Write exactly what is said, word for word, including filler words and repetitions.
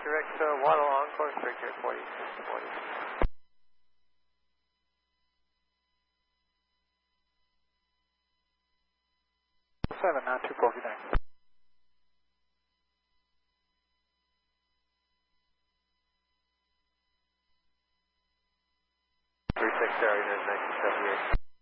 direct uh, water along, course breaker, forty-six forty. seven, now two forty-nine. three six area, nineteen seventy-eight.